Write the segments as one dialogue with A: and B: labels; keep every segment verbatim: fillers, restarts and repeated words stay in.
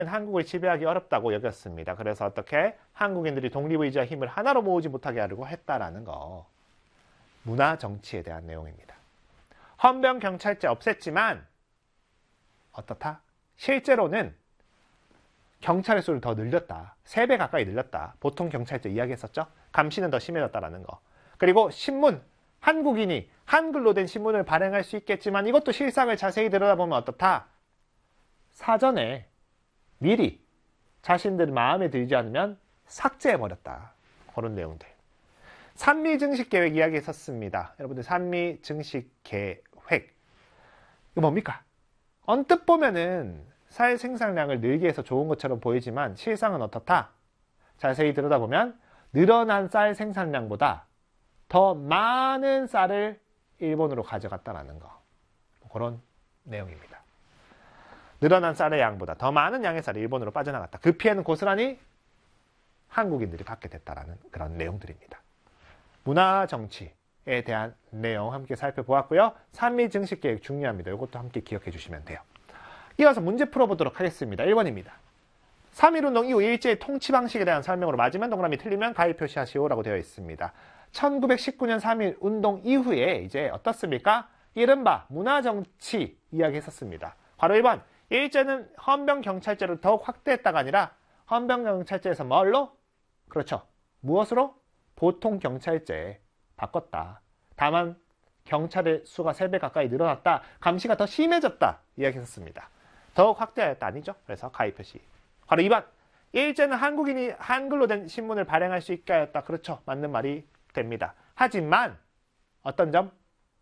A: 한국을 지배하기 어렵다고 여겼습니다. 그래서 어떻게 한국인들이 독립의지와 힘을 하나로 모으지 못하게 하려고 했다라는 거. 문화 정치에 대한 내용입니다. 헌병 경찰제 없앴지만 어떻다? 실제로는 경찰의 수를 더 늘렸다. 세 배 가까이 늘렸다. 보통 경찰제 이야기했었죠? 감시는 더 심해졌다라는 거. 그리고 신문, 한국인이 한글로 된 신문을 발행할 수 있겠지만 이것도 실상을 자세히 들여다보면 어떻다? 사전에 미리 자신들 마음에 들지 않으면 삭제해버렸다. 그런 내용들. 산미증식계획 이야기했었습니다. 여러분들 산미증식계획 이거 뭡니까? 언뜻 보면은 쌀 생산량을 늘게 해서 좋은 것처럼 보이지만 실상은 어떻다? 자세히 들여다보면 늘어난 쌀 생산량보다 더 많은 쌀을 일본으로 가져갔다는 거. 그런 내용입니다. 늘어난 쌀의 양보다 더 많은 양의 쌀이 일본으로 빠져나갔다. 그 피해는 고스란히 한국인들이 받게 됐다는 그런 내용들입니다. 문화 정치에 대한 내용 함께 살펴보았고요. 산미증식계획 중요합니다. 이것도 함께 기억해 주시면 돼요. 이어서 문제 풀어보도록 하겠습니다. 일 번입니다. 삼일운동 이후 일제의 통치 방식에 대한 설명으로 맞으면 동그라미, 틀리면 가위 표시하시오라고 되어 있습니다. 천구백십구 년 삼일운동 이후에 이제 어떻습니까? 이른바 문화정치 이야기했었습니다. 바로 일 번. 일제는 헌병경찰제를 더욱 확대했다가 아니라 헌병경찰제에서 뭘로? 그렇죠. 무엇으로? 보통경찰제에 바꿨다. 다만 경찰의 수가 세 배 가까이 늘어났다. 감시가 더 심해졌다. 이야기했었습니다. 더욱 확대하였다. 아니죠? 그래서 가위 표시. 바로 이 번. 일제는 한국인이 한글로 된 신문을 발행할 수 있게 하였다. 그렇죠. 맞는 말이 됩니다. 하지만 어떤 점?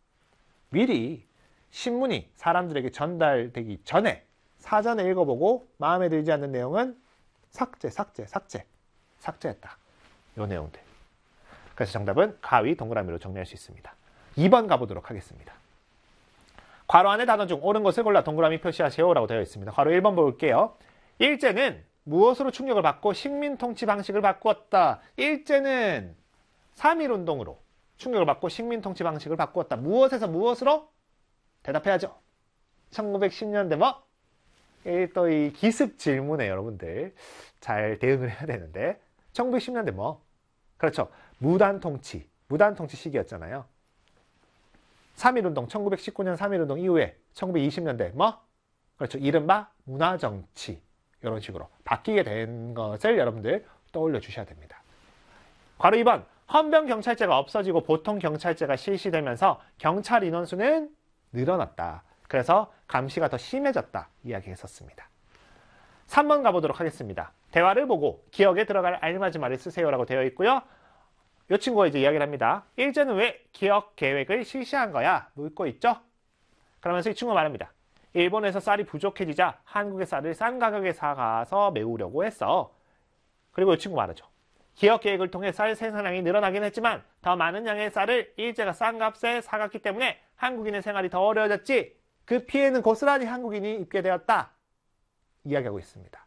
A: 미리 신문이 사람들에게 전달되기 전에 사전에 읽어보고 마음에 들지 않는 내용은 삭제, 삭제, 삭제, 삭제했다. 이 내용들. 그래서 정답은 가위, 동그라미로 정리할 수 있습니다. 이 번 가보도록 하겠습니다. 괄호 안의 단어 중 옳은 것을 골라 동그라미 표시하세요라고 되어 있습니다. 괄호 일 번 볼게요. 일제는 무엇으로 충격을 받고 식민 통치 방식을 바꾸었다. 일제는 삼일운동으로 충격을 받고 식민 통치 방식을 바꾸었다. 무엇에서 무엇으로? 대답해야죠. 천구백십 년대 뭐? 또 이 기습 질문에 여러분들 잘 대응을 해야 되는데 천구백십 년대 뭐? 그렇죠. 무단 통치. 무단 통치 시기였잖아요. 삼일운동, 천구백십구 년 삼일운동 이후에 천구백이십 년대 뭐? 그렇죠. 이른바 문화정치. 이런 식으로 바뀌게 된 것을 여러분들 떠올려 주셔야 됩니다. 괄호 이 번. 헌병경찰제가 없어지고 보통경찰제가 실시되면서 경찰 인원수는 늘어났다. 그래서 감시가 더 심해졌다. 이야기했었습니다. 삼 번 가보도록 하겠습니다. 대화를 보고 기억에 들어갈 알맞은 말을 쓰세요라고 되어 있고요. 이 친구가 이제 이야기를 합니다. 일제는 왜 기억 계획을 실시한 거야? 묻고 있죠? 그러면서 이 친구가 말합니다. 일본에서 쌀이 부족해지자 한국의 쌀을 싼 가격에 사가서 메우려고 했어. 그리고 이 친구 말하죠. 기업 계획을 통해 쌀 생산량이 늘어나긴 했지만 더 많은 양의 쌀을 일제가 싼 값에 사갔기 때문에 한국인의 생활이 더 어려워졌지. 그 피해는 고스란히 한국인이 입게 되었다. 이야기하고 있습니다.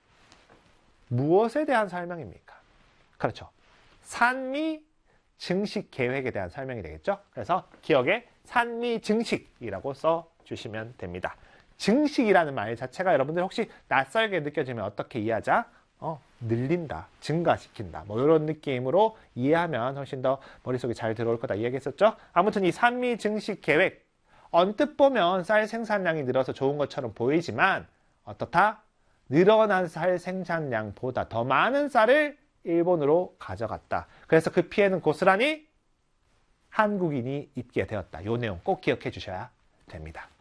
A: 무엇에 대한 설명입니까? 그렇죠. 산미 증식 계획에 대한 설명이 되겠죠. 그래서 기억에 산미 증식이라고 써주시면 됩니다. 증식이라는 말 자체가 여러분들 혹시 낯설게 느껴지면 어떻게 이해하자? 어, 늘린다, 증가시킨다 뭐 이런 느낌으로 이해하면 훨씬 더 머릿속에 잘 들어올 거다 이야기했었죠. 아무튼 이 산미 증식 계획 언뜻 보면 쌀 생산량이 늘어서 좋은 것처럼 보이지만 어떻다? 늘어난 쌀 생산량보다 더 많은 쌀을 일본으로 가져갔다. 그래서 그 피해는 고스란히 한국인이 입게 되었다. 이 내용 꼭 기억해 주셔야 됩니다.